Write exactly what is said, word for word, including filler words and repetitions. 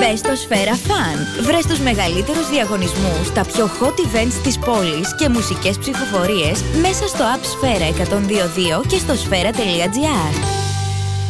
Μπες στο Σφαίρα Fun. Βρες τους μεγαλύτερους διαγωνισμούς, τα πιο hot events της πόλης και μουσικές ψηφοφορίες μέσα στο app Σφαίρα εκατόν δύο δύο και στο σφαίρα τελεία τζι άρ.